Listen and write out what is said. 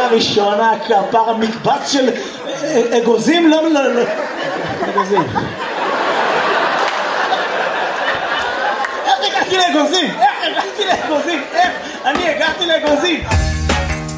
הראשונה, כפר המקבץ של אגוזים, לא, אגוזים. איך הגעתי לאגוזים? איך אני הגעתי לאגוזים?